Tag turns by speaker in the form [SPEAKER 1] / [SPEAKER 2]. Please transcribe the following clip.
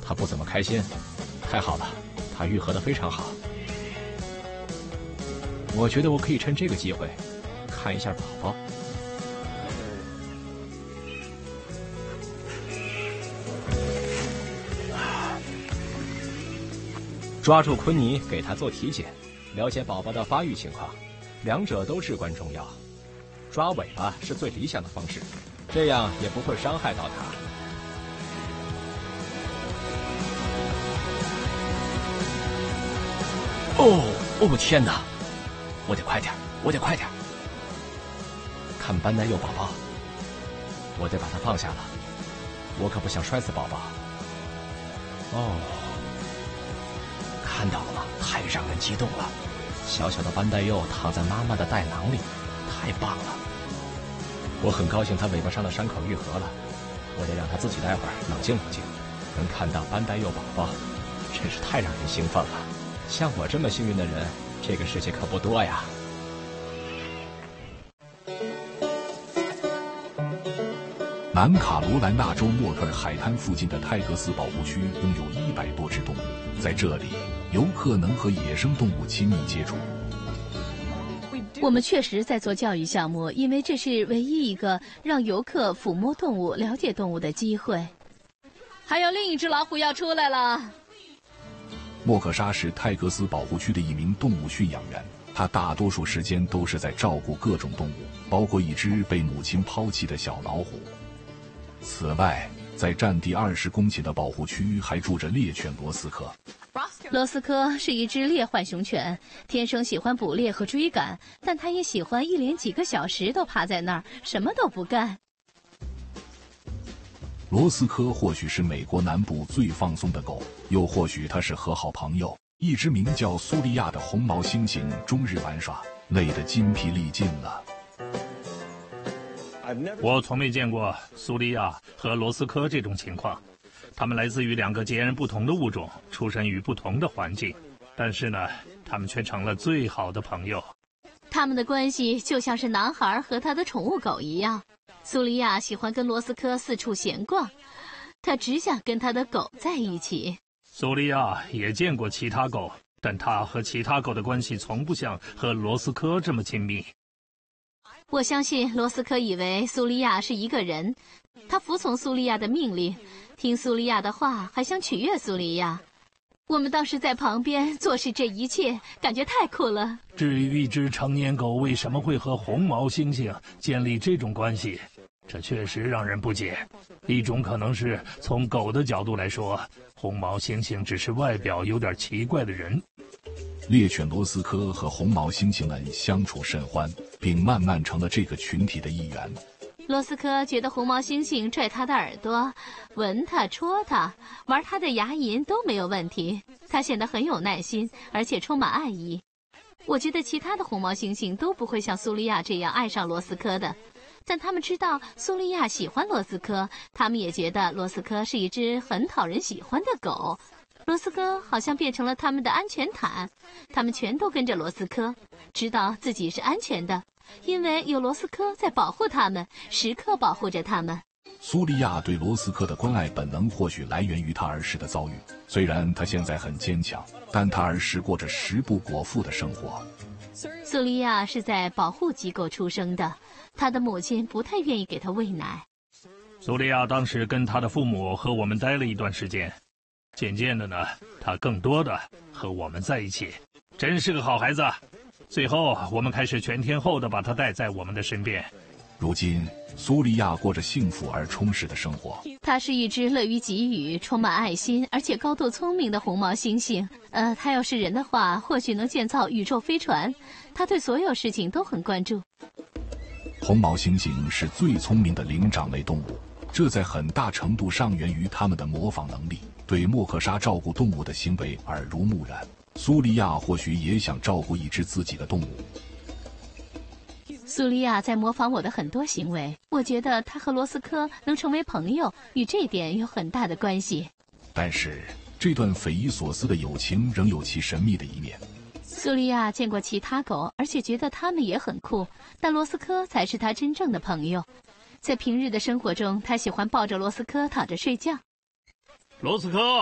[SPEAKER 1] 他不怎么开心。太好了，他愈合得非常好。我觉得我可以趁这个机会看一下宝宝。抓住昆尼，给他做体检，了解宝宝的发育情况，两者都至关重要。抓尾巴是最理想的方式，这样也不会伤害到他。哦天哪！我得快点，我得快点！看班代幼宝宝，我得把它放下了，我可不想摔死宝宝。看到了吗？太让人激动了！小小的班代幼躺在妈妈的袋囊里，太棒了！我很高兴它尾巴上的伤口愈合了，我得让它自己待会儿冷静冷静。能看到班代幼宝宝，真是太让人兴奋了。像我这么幸运的人，这个世界可不多呀。
[SPEAKER 2] 南卡罗来纳州默克尔海滩附近的泰格斯保护区拥有100多只动物，在这里，游客能和野生动物亲密接触。
[SPEAKER 3] 我们确实在做教育项目，因为这是唯一一个让游客抚摸动物、了解动物的机会。还有另一只老虎要出来了。
[SPEAKER 2] 莫克莎是泰格斯保护区的一名动物驯养员，他大多数时间都是在照顾各种动物，包括一只被母亲抛弃的小老虎。此外，在占地20公顷的保护区还住着猎犬罗斯科。
[SPEAKER 3] 罗斯科是一只猎浣熊犬，天生喜欢捕猎和追赶，但它也喜欢一连几个小时都趴在那儿，什么都不干。
[SPEAKER 2] 罗斯科或许是美国南部最放松的狗，又或许它是和好朋友。一只名叫苏利亚的红毛猩猩终日玩耍，累得筋疲力尽了。
[SPEAKER 4] 我从没见过苏利亚和罗斯科这种情况，它们来自于2个截然不同的物种，出生于不同的环境，但是呢，它们却成了最好的朋友。
[SPEAKER 3] 他们的关系就像是男孩和他的宠物狗一样。苏利亚喜欢跟罗斯科四处闲逛，他只想跟他的狗在一起。
[SPEAKER 4] 苏利亚也见过其他狗，但他和其他狗的关系从不像和罗斯科这么亲密。
[SPEAKER 3] 我相信罗斯科以为苏利亚是一个人，他服从苏利亚的命令，听苏利亚的话，还想取悦苏利亚。我们当时在旁边坐视这一切，感觉太酷了。
[SPEAKER 4] 至于一只成年狗为什么会和红毛猩猩建立这种关系，这确实让人不解。一种可能是从狗的角度来说，红毛猩猩只是外表有点奇怪的人。
[SPEAKER 2] 猎犬罗斯科和红毛猩猩们相处甚欢，并慢慢成了这个群体的一员。
[SPEAKER 3] 罗斯科觉得红毛猩猩拽他的耳朵，闻他、戳他，玩他的牙龈都没有问题。他显得很有耐心，而且充满爱意。我觉得其他的红毛猩猩都不会像苏利亚这样爱上罗斯科的，但他们知道苏利亚喜欢罗斯科，他们也觉得罗斯科是一只很讨人喜欢的狗。罗斯科好像变成了他们的安全毯，他们全都跟着罗斯科，知道自己是安全的，因为有罗斯科在保护他们，时刻保护着他们。
[SPEAKER 2] 苏利亚对罗斯科的关爱本能或许来源于他儿时的遭遇，虽然他现在很坚强，但他儿时过着食不果腹的生活。
[SPEAKER 3] 苏利亚是在保护机构出生的，他的母亲不太愿意给他喂奶。
[SPEAKER 4] 苏利亚当时跟他的父母和我们待了一段时间，渐渐的呢，他更多的和我们在一起，真是个好孩子。最后我们开始全天候的把他带在我们的身边。
[SPEAKER 2] 如今苏利亚过着幸福而充实的生活。
[SPEAKER 3] 他是一只乐于给予、充满爱心而且高度聪明的红毛猩猩。他要是人的话，或许能建造宇宙飞船。他对所有事情都很关注。
[SPEAKER 2] 红毛猩猩是最聪明的灵长类动物，这在很大程度上源于它们的模仿能力，对莫克莎照顾动物的行为耳濡目染。苏利亚或许也想照顾一只自己的动物。
[SPEAKER 3] 苏利亚在模仿我的很多行为，我觉得他和罗斯科能成为朋友，与这点有很大的关系。
[SPEAKER 2] 但是，这段匪夷所思的友情仍有其神秘的一面。
[SPEAKER 3] 苏利亚见过其他狗，而且觉得它们也很酷，但罗斯科才是他真正的朋友。在平日的生活中，他喜欢抱着罗斯科躺着睡觉。
[SPEAKER 4] 罗斯科。